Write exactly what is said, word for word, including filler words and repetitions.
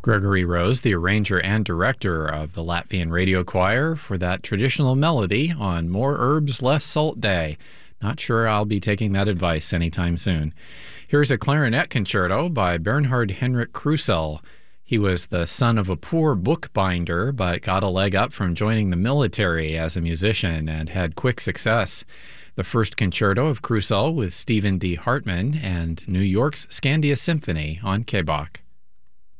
Gregory Rose, the arranger and director of the Latvian Radio Choir, for that traditional melody on More Herbs, Less Salt Day. Not sure I'll be taking that advice anytime soon. Here's a clarinet concerto by Bernhard Henrik Krusell. He was the son of a poor bookbinder, but got a leg up from joining the military as a musician and had quick success. The first concerto of Krusell with Stephen D. Hartman and New York's Scandia Symphony on K B O C.